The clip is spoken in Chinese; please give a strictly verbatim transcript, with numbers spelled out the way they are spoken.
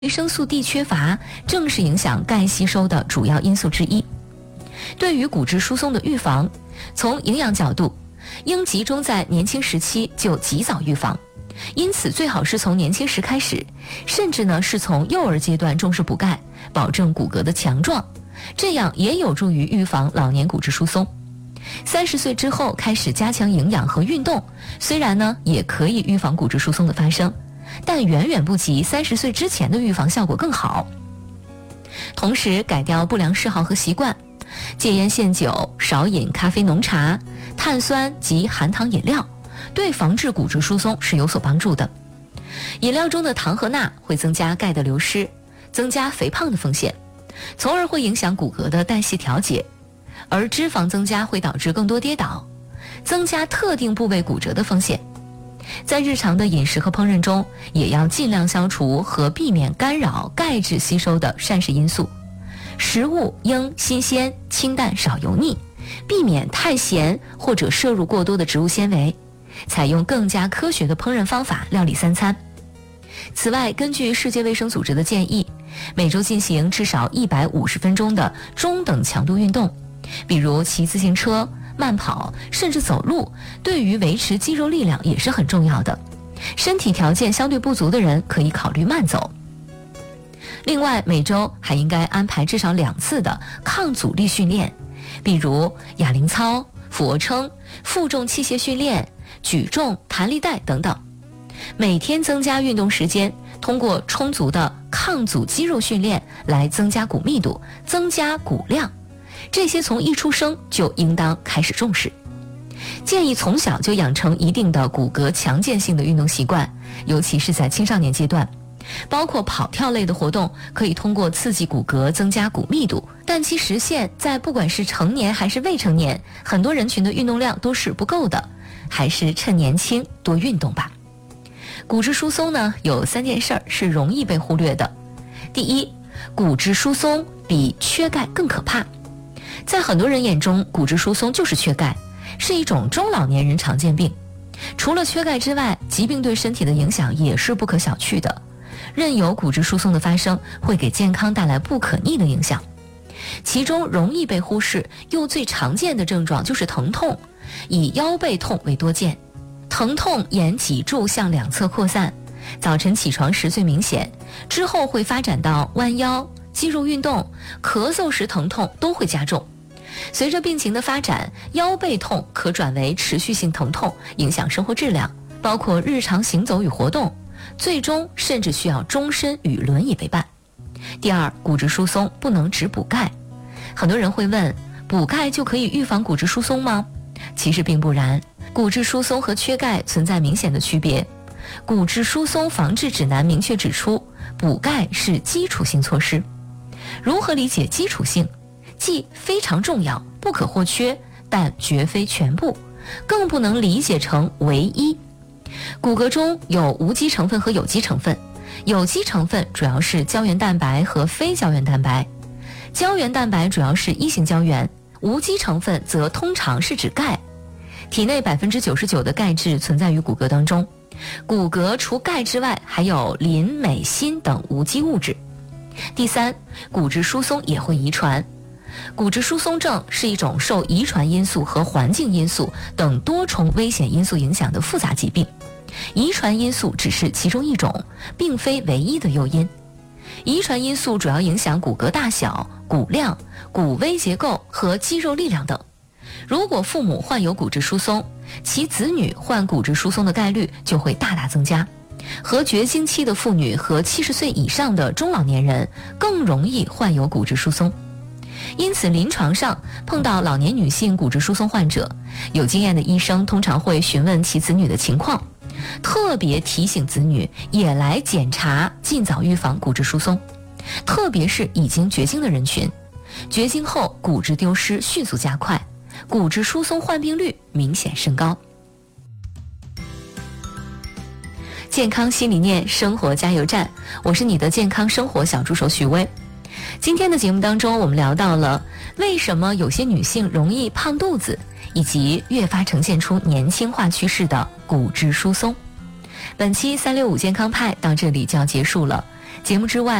维生素 D 缺乏正是影响钙吸收的主要因素之一。对于骨质疏松的预防，从营养角度，应集中在年轻时期就及早预防，因此最好是从年轻时开始，甚至呢是从幼儿阶段重视补钙，保证骨骼的强壮，这样也有助于预防老年骨质疏松。三十岁之后开始加强营养和运动，虽然呢也可以预防骨质疏松的发生，但远远不及三十岁之前的预防效果更好。同时改掉不良嗜好和习惯，戒烟限酒，少饮咖啡浓茶、碳酸及含糖饮料，对防治骨质疏松是有所帮助的。饮料中的糖和钠会增加钙的流失，增加肥胖的风险，从而会影响骨骼的代谢调节，而脂肪增加会导致更多跌倒，增加特定部位骨折的风险。在日常的饮食和烹饪中，也要尽量消除和避免干扰钙质吸收的膳食因素。食物应新鲜、清淡、少油腻，避免太咸或者摄入过多的植物纤维，采用更加科学的烹饪方法料理三餐。此外，根据世界卫生组织的建议，每周进行至少一百五十分钟的中等强度运动，比如骑自行车、慢跑，甚至走路，对于维持肌肉力量也是很重要的。身体条件相对不足的人可以考虑慢走。另外，每周还应该安排至少两次的抗阻力训练，比如哑铃操、俯卧撑、负重器械训练、举重、弹力带等等。每天增加运动时间，通过充足的抗阻肌肉训练来增加骨密度，增加骨量。这些从一出生就应当开始重视。建议从小就养成一定的骨骼强健性的运动习惯，尤其是在青少年阶段，包括跑跳类的活动，可以通过刺激骨骼增加骨密度，但其实现在不管是成年还是未成年，很多人群的运动量都是不够的，还是趁年轻多运动吧。骨质疏松呢，有三件事儿是容易被忽略的。第一，骨质疏松比缺钙更可怕。在很多人眼中，骨质疏松就是缺钙，是一种中老年人常见病。除了缺钙之外，疾病对身体的影响也是不可小觑的。任由骨质疏松的发生，会给健康带来不可逆的影响。其中容易被忽视又最常见的症状就是疼痛，以腰背痛为多见。疼痛沿脊柱向两侧扩散，早晨起床时最明显，之后会发展到弯腰、肌肉运动、咳嗽时疼痛都会加重。随着病情的发展，腰背痛可转为持续性疼痛，影响生活质量，包括日常行走与活动，最终甚至需要终身与轮椅为伴。第二，骨质疏松不能只补钙。很多人会问，补钙就可以预防骨质疏松吗？其实并不然，骨质疏松和缺钙存在明显的区别。骨质疏松防治指南明确指出，补钙是基础性措施。如何理解基础性？既非常重要，不可或缺，但绝非全部，更不能理解成唯一。骨骼中有无机成分和有机成分，有机成分主要是胶原蛋白和非胶原蛋白，胶原蛋白主要是一型胶原，无机成分则通常是指钙。体内 百分之九十九 的钙质存在于骨骼当中，骨骼除钙之外还有磷、镁、锌等无机物质。第三，骨质疏松也会遗传。骨质疏松症是一种受遗传因素和环境因素等多重危险因素影响的复杂疾病，遗传因素只是其中一种，并非唯一的诱因。遗传因素主要影响骨骼大小、骨量、骨微结构和肌肉力量等。如果父母患有骨质疏松，其子女患骨质疏松的概率就会大大增加。和绝经期的妇女和七十岁以上的中老年人更容易患有骨质疏松。因此，临床上碰到老年女性骨质疏松患者，有经验的医生通常会询问其子女的情况，特别提醒子女也来检查，尽早预防骨质疏松。特别是已经绝经的人群，绝经后骨质丢失迅速加快，骨质疏松患病率明显升高。健康新理念，生活加油站，我是你的健康生活小助手许薇。今天的节目当中，我们聊到了为什么有些女性容易胖肚子，以及越发呈现出年轻化趋势的骨质疏松。本期三六五健康派到这里就要结束了， 节目之外